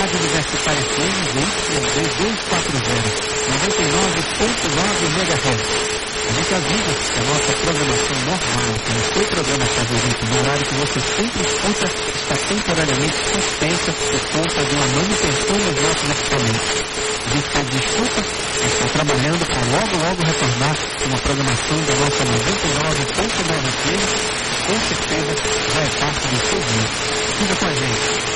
Rádio Universitária FM ZYD 240, 99.9 MHz. A gente avisa que a nossa programação normal, que no seu programa Casa Ouvinte, no horário que você sempre escuta, está temporariamente suspensa por conta de uma manutenção nos nossos equipamentos. A gente pede desculpa, mas está trabalhando para logo retornar com uma programação da nossa 99.9 FM, com certeza já é parte do seu dia. Fica com a gente.